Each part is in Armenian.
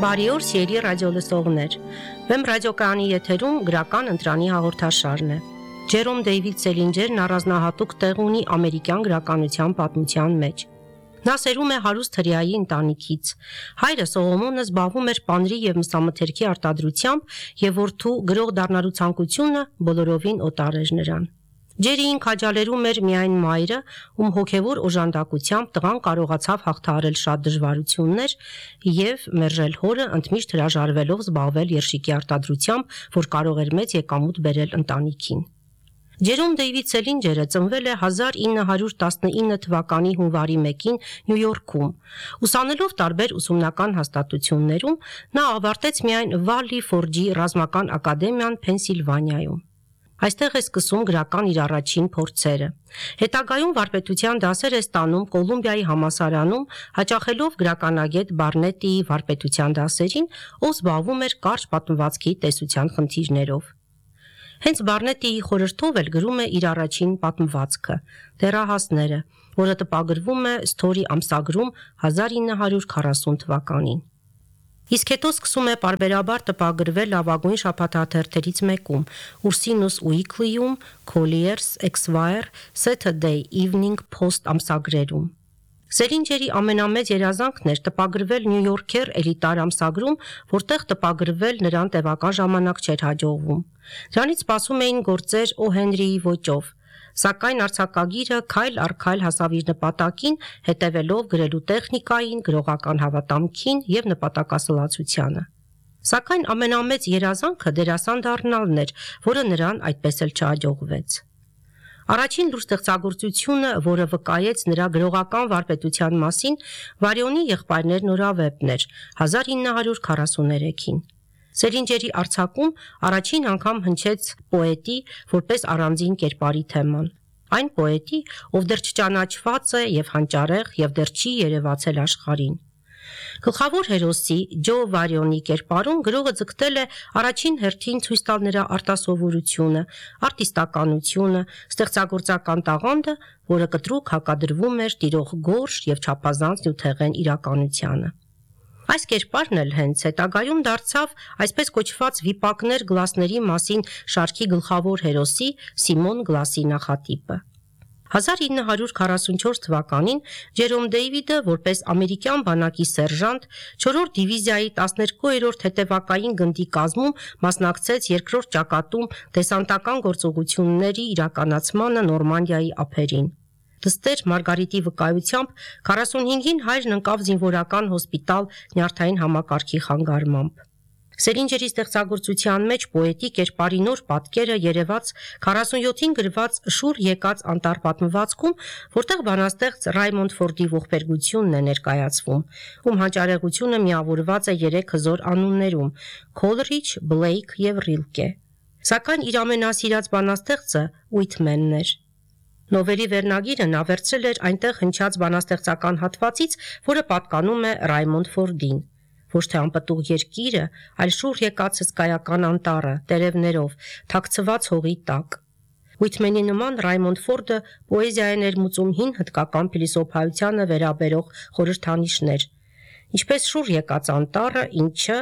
Բարի օր, սիրելի ռադիոլսողներ։ Վեմ ռադիոկայանի եթերում գրական ընտրանի հաղորդաշարն է։ Ջերոմ Դեյվիդ Սելինջերն առանձնահատուկ տեղ ունի ամերիկյան գրականության պատմության մեջ։ Նա սերում է հարուստ հրեայի ընտանիքից։ Հայրը Սողոմոնը զբաղվում էր պանրի եւ մսամթերքի արտադրությամբ եւ որդու գրող դառնալու ցանկությունը բոլորովին օտար էր նրան։ Ջերիին քաջալերում էր միայն մայրը, ում հոգևոր օժանդակությամբ տղան կարողացավ հաղթահարել շատ դժվարություններ եւ մերժել հորը, ընդմիշտ հրաժարվելով զբաղվել երշիկի արտադրությամբ, որ կարող էր մեծ եկամուտ բերել ընտանիքին։ Ջերոմ Դեյվիդ Սելինջերը ծնվել է 1919 թվականի հունվարի 1-ին Նյու Յորքում։ Ուսանելով տարբեր ուսումնական հաստատություններում, նա ավարտեց միայն Վալլի Ֆորջի ռազմական ակադեմիան Փենսիլվանիայում։ Այստեղ է սկսում գրական իր առաջին փորձերը։ Հետագայում վարպետության դասեր է ստանում Կոլումբիայի համալսարանում, հաճախելով գրականագետ Բարնետիի վարպետության դասերին, ով զբաղվում էր կարճ պատմվածքի տեսության խնդիրներով։ Հենց Բարնետիի խորհրդով էլ գրում է իր առաջին պատմվածքը՝ Դեռահասները, որը տպագրվում է Սթորի ամսագրում 1940 թվականին։ Իսկ հետո սկսում է պարբերաբար տպագրվել լավագույն շաբաթաթերթերից մեկում՝ Ուրսինուս Ուիկլիում, Collier's, Esquire, Saturday Evening Post ամսագրերում։ Սելինջերի ամենամեծ երազանքն էր տպագրվել New Yorker էլիտար ամսագրում, որտեղ տպագրվել նրան տևական ժամանակ չէր հաջողվում։ Դրանից սպասում էին գործեր O. Henry-ի ոճով, սակայն արձակագիրը քայլ առ քայլ հասավ իր նպատակին, հետևելով գրելու տեխնիկային, գրողական հավատամքին եւ նպատակասլացությանը։ Սակայն ամենամեծ երազանքը դերասան դառնալն էր, որը նրան այդպես էլ չհաջողվեց։ Առաջին լուրջ ստեղծագործությունը, որը վկայեց նրա գրողական վարպետության մասին, Վարյոնի եղբայրներ նորավեպն էր 1943-ին։ Սելինջերի արձակում առաջին անգամ հնչեց պոետի որպես առանձին կերպարի թեման։ Այն պոետի, ով դեռ չճանաչված է եւ հանճարեղ եւ դեռ չի երևացել աշխարհին։ Գլխավոր հերոսի Ջո Վարյոնի կերպարում գրողը ձգտել է առաջին հերթին ցույց տալ նրա արտասովորությունը, արտիստականությունը, ստեղծագործական տաղանդը, որը կտրուկ հակադրվում էր տիրող գորշ եւ չափազանց նյութեղեն իրականությանը։ Այս կերպարն էլ հենց հետագայում դարձավ այսպես կոչված վիպակներ գլասների մասին շարքի գլխավոր հերոսի Սիմոն Գլասի նախատիպը։ 1944 թվականին Ջերոմ Դեյվիդը որպես ամերիկյան բանակի սերժանտ 4-րդ դիվիզիայի 12-րդ հետևակային գնդի կազմում մասնակցեց երկրորդ ճակատում դեսանտական գործողությունների իրականացմանը Նորմանդիայի ափերին։ Դստեր Մարգարիտի վկայությամբ 45-ին հայրն ընկավ զինվորական հոսպիտալ նյարդային համակարգի խանգարմամբ։ Սելինջերի ստեղծագործության մեջ պոետի կերպարի նոր պատկերը երևաց 47-ին գրված Շուռ եկած անտառ պատմվածքում, որտեղ բանաստեղծ Ռայմոնդ Ֆորդի ողբերգությունն է ներկայացվում, ում հանճարեղությունը միավորված է 3 հզոր անուններում՝ Քոլրիջ, Բլեյք եւ Ռիլկե։ Սակայն իր ամենասիրած բանաստեղծը Ուիթմենն էր։ Նովելի վերնագիրը նա վերցրել էր այնտեղ հնչած բանաստեղծական հատվածից, որը պատկանում է Ռայմոնդ Ֆորդին։ Ոչ թե անպտուղ երկիրը, այլ շուռ եկած հսկայական անտառը, տերևներով, թաքցված հողի տակ։ Ուիթմենի նման Ռայմոնդ Ֆորդը պոեզիա է ներմուծում հին հնդկական փիլիսոփայությանը վերաբերող խորհրդանիշներ, ինչպես շուռ եկած անտառը, ինչը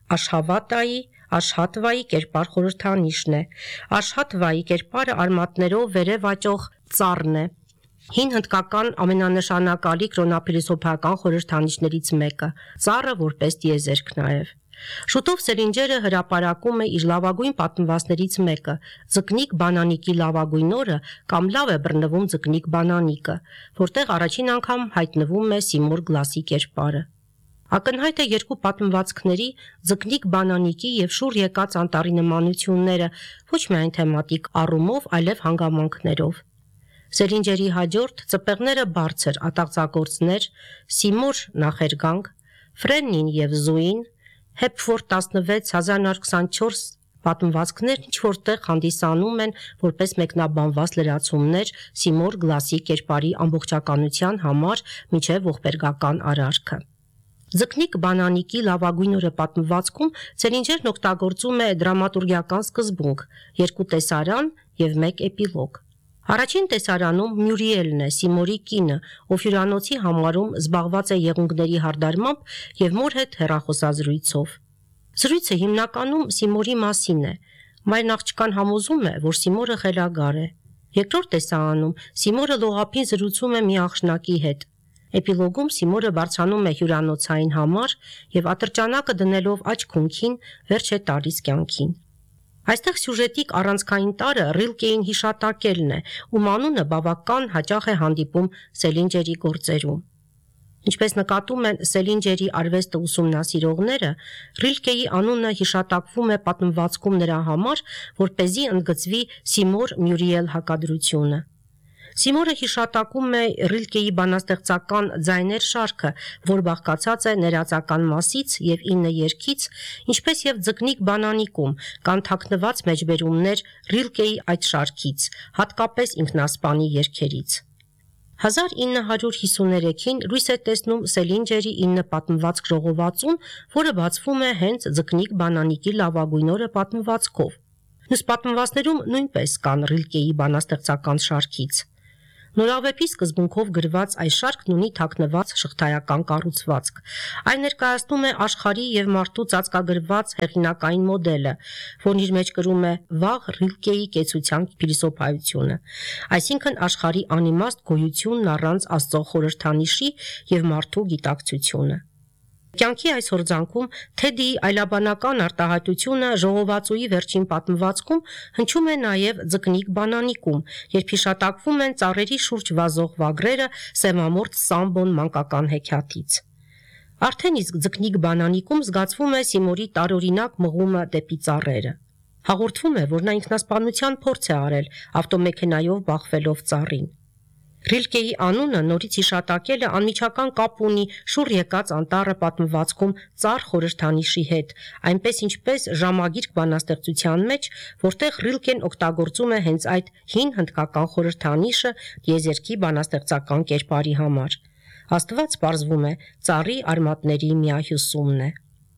Աշհատվայի կերպար խորհրդանիշն է։ Աշհատվայի կերպարը արմատներով վերև աճող ծառն է։ Հին հնդկական ամենանշանակալի կրոնափիլիսոփայական խորհրդանիշներից մեկը, ծառը որպես տիեզերք նաև։ Շուտով Սելինջերը հրապարակում է իր լավագույն պատմվածներից մեկը՝ Ձկնիկ Բանանիկի լավագույն օրը կամ Լավ է բռնվում ձկնիկ Բանանիկը, որտեղ առաջին անգամ հայտնվում է Սիմոն Գլասի կերպարը։ Ակնհայտ է երկու պատմվածքների՝ Ձկնիկ Բանանիկի եւ Շուռ եկած անտառի նմանությունները ոչ միայն թեմատիկ առումով, այլև հանգամանքներով։ Սելինջերի հաջորդ ծպեղները բարձր ատաղձագործներ, Սիմոր նախերգանք, Ֆրեննին եւ Զուին, Հեպֆորդ 16 1924 պատմվածքներն ինչ-որտեղ հանդիսանում են որպես մեկնաբանված լրացումներ Սիմոն Գլասի կերպարի ամբողջականության համար մինչև ողբերգական արարքը։ Ձկնիկ Բանանիկի լավագույն օրը պատմվածքում Սելինջերն օգտագործում է դրամատուրգիական սկզբունք՝ 2 տեսարան եւ 1 էպիլոգ։ Առաջին տեսարանում Մյուրիելն է, Սիմորի կինը, ով հյուրանոցի համարում զբաղված է եղունգների հարդարմամբ եւ մոր հետ հեռախոսազրույցով։ Զրույցը հիմնականում Սիմորի մասին է։ Մայրն աղջկան համոզում է, որ Սիմորը խելագար է։ Երկրորդ տեսարանում Սիմորը լողափին զրուցում է մի աղջնակի հետ։ Էպիլոգում Սիմորը բարձրանում է հյուրանոցային համար եւ ատրճանակը դնելով աջ քունքին վերջ է տալիս կյանքին։ Այստեղ սյուժետիկ առանցքային տարրը Ռիլկեին հիշատակելն է, ում անունը բավական հաճախ է հանդիպում Սելինջերի գործերում։ Ինչպես նկատում են Սելինջերի արվեստը ուսումնասիրողները, Ռիլկեի անունը հիշատակվում է պատմվածքում նրա համար, որպեսզի ընդգծվի Սիմոր Մյուրիել հակադրությունը։ Սիմորը հիշատակում է Ռիլկեի բանաստեղծական ձայներ շարքը, որ բաղկացած է ներածական մասից եւ 9 երգից, ինչպես եւ Ձկնիկ բանանիկում կան թաքնված մեջբերումներ Ռիլկեի այդ շարքից, հատկապես ինքնասպանի երգերից։ 1953-ին լույս է տեսնում Սելինջերի 9 պատմվածք ժողովածուն, որը բացվում է հենց Ձկնիկ բանանիկի լավագույն օրը պատմվածքով։ Մյուս պատմվածքներում նույնպես կան Ռիլկեի բանաստեղծական շարքից։ Նորավեպի սկզբունքով գրված այս շարքն ունի թաքնված շղթայական կառուցվածք։ Այն ներկայացնում է աշխարհի եւ մարդու ծածկագրված հեղինակային մոդելը, որն իր մեջ կրում է վաղ Ռիլկեի կեցության փիլիսոփայությունը, այսինքն աշխարհի անիմաստ գոյությունն առանց Աստծո խորհրդանիշի եւ մարդու գիտակցությունը։ Կյանքի այս հորձանքում Թեդիի այլաբանական արտահայտությունը ժողովածուի վերջին պատմվածքում հնչում է նաև Ձկնիկ բանանիկում, երբ հիշատակվում են ծառերի շուրջ վազող վագրերը սևամորթ Սամբոն մանկական հեքիաթից։ Արդեն իսկ Ձկնիկ բանանիկում զգացվում է Սիմորի տարօրինակ մղումը դեպի ծառերը։ Հաղորդվում է, որ նա ինքնասպանության փորձ է արել ավտոմեքենայով բախվելով ծառին։ Ռիլկեի անունը նորից հիշատակելը անմիջական կապ ունի շուռ եկած անտառը պատմվածքում ծառ խորհրդանիշի հետ, այնպես ինչպես ժամագիրք բանաստեղծության մեջ, որտեղ Ռիլկեն օգտագործում է հենց այդ հին հնդկական խորհրդանիշը տիեզերքի բանաստեղծական կերպարի համար։ Աստված, պարզվում է, ծառի արմատների միահյուսումն է։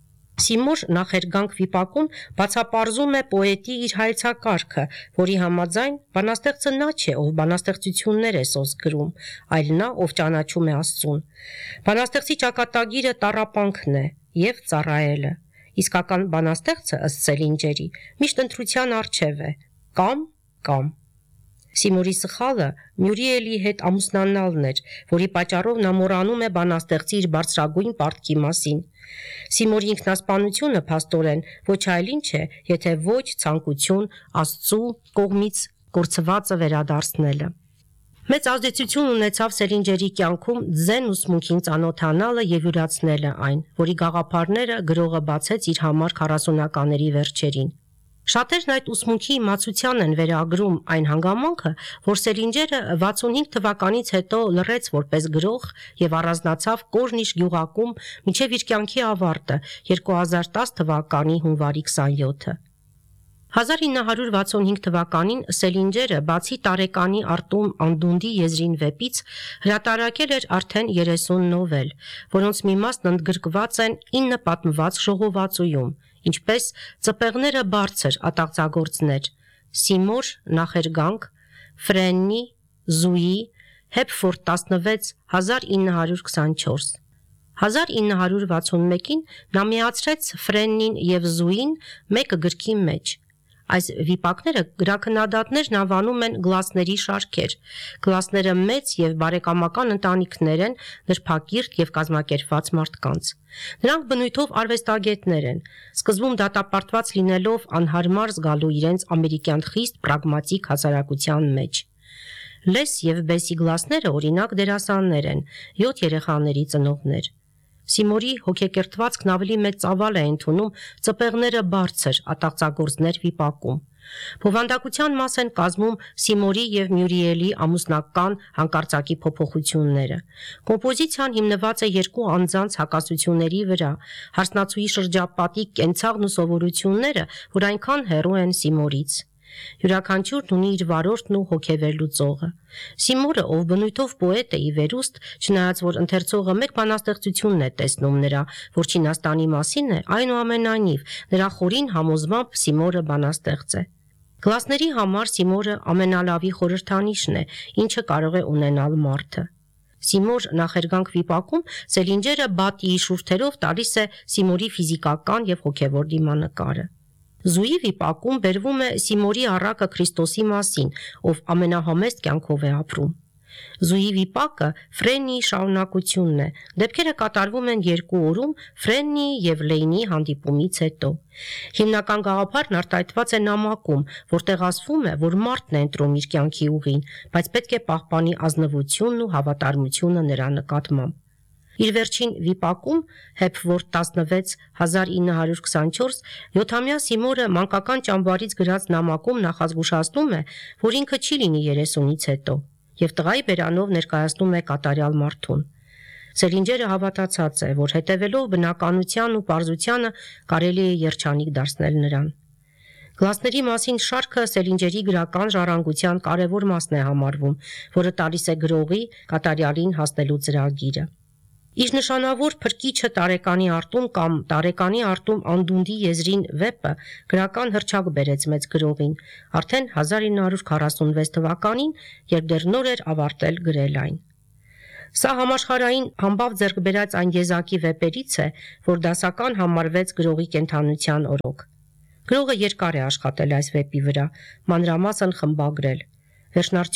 Սիմոր նախերգանք վիպակում բացապարզում է պոետի իր հայեցակարգը, որի համաձայն բանաստեղծը նա չէ, ով բանաստեղծություններ է սոս գրում, այլ նա, ով ճանաչում է Աստծուն։ Բանաստեղծի ճակատագիրը տառապանքն է եւ ծառայելը։ Իսկական բանաստեղծը, ըստ Սելինջերի, միշտ ընտրության առջև է՝ կամ։ Սիմորի սխալը Մյուրիելի հետ ամուսնանալն էր, որի պատճառով նա մոռանում է բանաստեղծի իր բարձրագույն պարտքի մասին։ Սիմորի ինքնասպանությունը փաստորեն ոչ այլ ինչ է, եթե ոչ ցանկություն Աստծու կողմից կորցվածը վերադարձնելը։ Մեծ ազդեցություն ունեցավ Սելինջերի կյանքում ձեն ուսմունքին ծանոթանալը եւ յուրացնելը այն, որի գաղափարները գրողը բացեց իր համար 40-ականների վերջերին։ Շատերն այդ ուսմունքի իմացության են վերագրում այն հանգամանքը, որ Սելինջերը 65 թվականից հետո լռեց որպես գրող եւ առանձնացավ Կորնիշ գյուղակում մինչեւ իր կյանքի ավարտը 2010 թվականի հունվարի 27-ը։ 1965 թվականին Սելինջերը բացի տարեկանի Արտում Անդունդի եզրին վեպից հրատարակել էր արդեն 30 նովել, որոնց մի մասն ընդգրկված են 9 պատմված ժողովածուում, ինչպես Ծպեղները բարձր ատաղձագործներ, Սիմոր նախերգանք, Ֆրեննի, Զուի, Հեփֆորդ 16 1924։ 1961-ին նա միացրեց Ֆրեննին եւ Զուին մեկը գրքի մեջ։ Այս վիպակները գրաքննադատներն անվանում են գլասների շարքեր։ Գլասները մեծ եւ բարեկամական ընտանիքներ են, նրբակիրթ եւ կազմակերպված մարդկանց։ Նրանք բնույթով արվեստագետներ են, սկզբում դատապարտված լինելով անհարմար զգալու իրենց ամերիկյան խիստ պրագմատիկ հասարակության մեջ։ Լես եւ Բեսի գլասները օրինակ դերասաններ են, 7 երեխաների ծնողներ։ Սիմորի հոգեկերտվածքն ավելի մեծ ծավալ է ընդունում Ծպեղները բարձր ատաղձագործներ վիպակում։ Բովանդակության մաս են կազմում Սիմորի եւ Մյուրիելի ամուսնական հանկարծակի փոփոխությունները։ Կոմպոզիցիան հիմնված է երկու անձանց հակասությունների վրա, հարսնացուի շրջապատիկ կենցաղն ու սովորությունները, որ այնքան հեռու են Սիմորից։ Յուրաքանչյուրն ունի իր վարորդն ու հոգեվերլուծողը։ Սիմորը, ով բնույթով պոետ է ի վերուստ, չնայած որ ընթերցողը մեկ բանաստեղծությունն է տեսնում նրա, որ Չինաստանի մասին է, այնուամենայնիվ նրա խորին համոզմամբ Սիմորը բանաստեղծ է։ Կլասների համար Սիմորը ամենալավի խորհրդանիշն է, ինչը կարող է ունենալ մարդը։ Սիմոր նախերգանք վիպակում Սելինջերը բատիի շուրթերով տալիս է Սիմորի ֆիզիկական եւ հոգեվոր դիմանկարը։ Զուի վիպակում բերվում է Սիմորի առակը Քրիստոսի մասին, ով ամենահամեստ կյանքով է ապրում։ Զուի վիպակը Ֆրեննիի շարունակությունն է։ Դեպքերը կատարվում են 2 օրում Ֆրեննիի եւ Լեյնի հանդիպումից հետո։ Հիմնական գաղափարն արտահայտված է նամակում, որտեղ ասվում է, որ մարդն է ընտրում իր կյանքի ուղին, բայց պետք է պահպանի ազնվությունն ու հավատարմությունը նրա նկատմամբ։ Իր վերջին վիպակում Հեփվորթ 16 1924 7-ամյա Սիմորը մանկական ճամբարից գրած նամակում նախազգուշացնում է, որ ինքը չի լինի 30-ից հետո, եւ տղայի բերանով ներկայացնում է կատարյալ մարդուն։ Սելինջերը հավատացած է, որ հետևելով բնականության ու պարզությանը կարելի է երջանիկ դարձնել նրան։ Գլասների մասին շարքը Սելինջերի գրական ժառանգության կարևոր մասն է համարվում, որը տալիս է գրողի կատարյալին հասնելու ծրագիրը։ Իր նշանավոր Փրկիչը տարեկանի արտում կամ Տարեկանի արտում անդունդի եզրին վեպը գրական հռչակ բերեց մեծ գրողին, արդեն 1946 թվականին, երբ դեռ նոր էր ավարտել գրել այն։ Սա համաշխարհային համբավ ձեռք բերած այն եզակի վեպերից է, որ դասական համարվեց գրողի կենդանության օրոք։ Գրողը երկար է աշխատել այս վեպի վրա, մանրամասն խմբագրել։ Վերջնարդյունքում